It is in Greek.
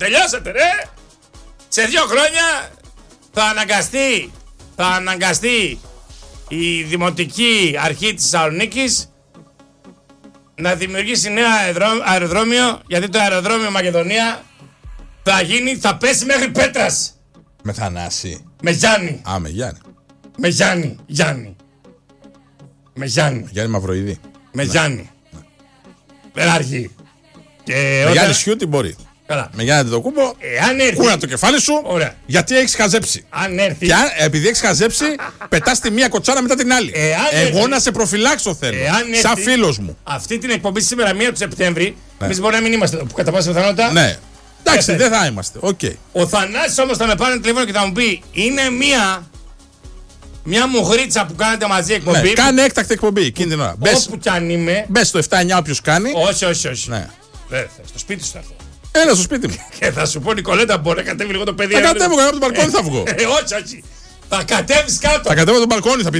τελειώσατε ρε. Σε 2 χρόνια θα αναγκαστεί η Δημοτική Αρχή της Θεσσαλονίκης να δημιουργήσει νέο αεροδρόμιο, γιατί το αεροδρόμιο Μακεδονία θα πέσει μέχρι Πέτρας. Με Θανάση. Με Γιάννη. Α, με Γιάννη. Με Γιάννη. Με Γιάννη. Γιάννη Μαυροειδή. Με Γιάννη. Αρχή. Με Γιάννη Σιούτη μπορεί. Καλά. Με Γιάννη Αντετοκούμπο, κούνα το κεφάλι σου. Ωραία. Γιατί έχεις χαζέψει. Αν έρθει. Και επειδή έχεις χαζέψει, πετάς τη μία κοτσάρα μετά την άλλη. Εγώ να σε προφυλάξω θέλω. Σαν φίλος μου. Αυτή την εκπομπή σήμερα 1 του Σεπτέμβρη, εμείς μπορεί να μην είμαστε εδώ, που κατά πάσα πιθανότητα. Ναι. Εντάξει, δεν θα είμαστε. Okay. Ο Θανάσης όμως θα με πάρει τηλέφωνο και θα μου πει: είναι μια μουγρίτσα που κάνετε μαζί εκπομπή. Ναι, κάνε έκτακτη εκπομπή εκείνη την ώρα. Όπου κι αν είμαι. Μπες στο 7-9 όποιος κάνει. Όχι. Ναι. Στο σπίτι σου θα έρθω. Έλα στο σπίτι μου. Και θα σου πω, Νικολέτα, μπορεί να κατέβει λίγο το παιδί. Θα κατέβω, από τον μπαλκόνι θα βγω. Όχι. Θα κατέβεις κάτω. Θα κατέβω τον μπαλκόνι, θα πει.